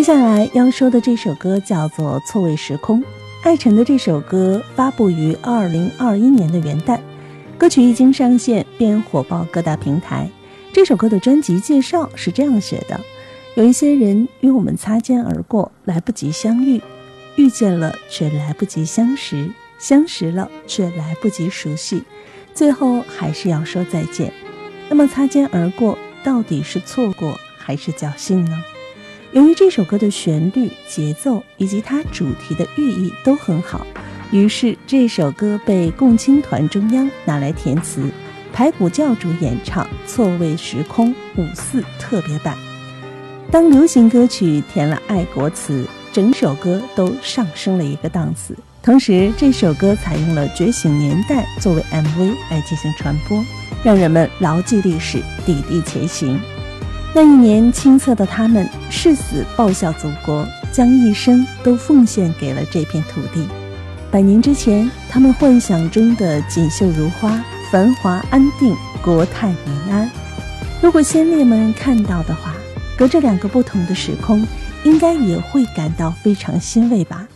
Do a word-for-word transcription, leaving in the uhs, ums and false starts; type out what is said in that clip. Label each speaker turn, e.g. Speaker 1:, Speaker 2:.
Speaker 1: 下来要说的这首歌叫做《错位时空》，艾辰的这首歌发布于二零二一年的元旦，歌曲一经上线便火爆各大平台。这首歌的专辑介绍是这样写的：有一些人与我们擦肩而过，来不及相遇，遇见了却来不及相识，相识了却来不及熟悉，最后还是要说再见。那么擦肩而过到底是错过还是侥幸呢？由于这首歌的旋律、节奏以及它主题的寓意都很好，于是这首歌被共青团中央拿来填词，排骨教主演唱《错位时空》五四特别版。当流行歌曲填了爱国词，整首歌都上升了一个档次。同时这首歌采用了《觉醒年代》作为 M V 来进行传播，让人们牢记历史，砥砺前行。那一年青涩的他们誓死报效祖国，将一生都奉献给了这片土地。百年之前，他们幻想中的锦绣如花、繁华安定、国泰民安，如果先烈们看到的话，隔着两个不同的时空，应该也会感到非常欣慰吧。